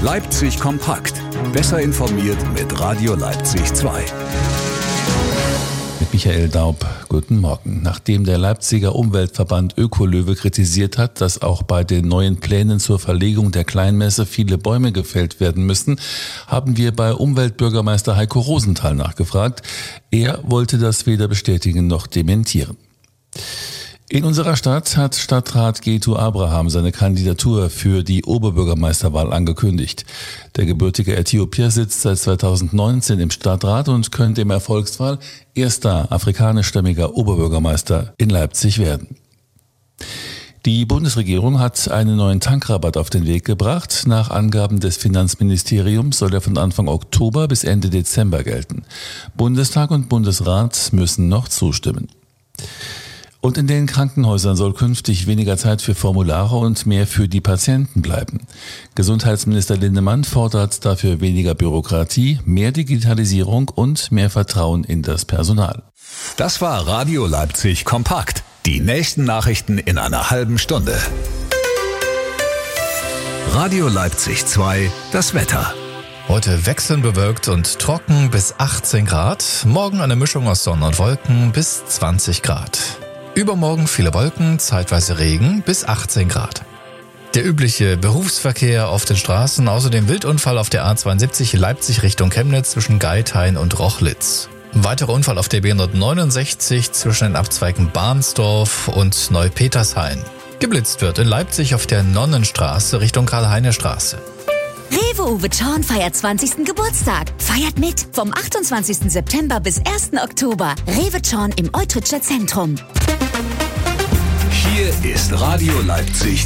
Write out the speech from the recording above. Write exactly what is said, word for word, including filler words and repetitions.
Leipzig kompakt. Besser informiert mit Radio Leipzig zwei. Mit Michael Daub, guten Morgen. Nachdem der Leipziger Umweltverband Ökolöwe kritisiert hat, dass auch bei den neuen Plänen zur Verlegung der Kleinmesse viele Bäume gefällt werden müssen, haben wir bei Umweltbürgermeister Heiko Rosenthal nachgefragt. Er wollte das weder bestätigen noch dementieren. In unserer Stadt hat Stadtrat Getu Abraham seine Kandidatur für die Oberbürgermeisterwahl angekündigt. Der gebürtige Äthiopier sitzt seit zweitausendneunzehn im Stadtrat und könnte im Erfolgsfall erster afrikanischstämmiger Oberbürgermeister in Leipzig werden. Die Bundesregierung hat einen neuen Tankrabatt auf den Weg gebracht. Nach Angaben des Finanzministeriums soll er von Anfang Oktober bis Ende Dezember gelten. Bundestag und Bundesrat müssen noch zustimmen. Und in den Krankenhäusern soll künftig weniger Zeit für Formulare und mehr für die Patienten bleiben. Gesundheitsminister Lindemann fordert dafür weniger Bürokratie, mehr Digitalisierung und mehr Vertrauen in das Personal. Das war Radio Leipzig kompakt. Die nächsten Nachrichten in einer halben Stunde. Radio Leipzig zwei, das Wetter. Heute wechselnd bewölkt und trocken bis achtzehn Grad. Morgen eine Mischung aus Sonne und Wolken bis zwanzig Grad. Übermorgen viele Wolken, zeitweise Regen bis achtzehn Grad. Der übliche Berufsverkehr auf den Straßen, außerdem Wildunfall auf der A zweiundsiebzig Leipzig Richtung Chemnitz zwischen Geithain und Rochlitz. Weiterer Unfall auf der B hundertneunundsechzig zwischen den Abzweigen Barnsdorf und Neupetershain. Geblitzt wird in Leipzig auf der Nonnenstraße Richtung Karl-Heine-Straße. Rewe Uwe Zorn feiert zwanzigsten Geburtstag. Feiert mit vom achtundzwanzigsten September bis ersten Oktober. Rewe Zorn im Eutritscher Zentrum. Hier ist Radio Leipzig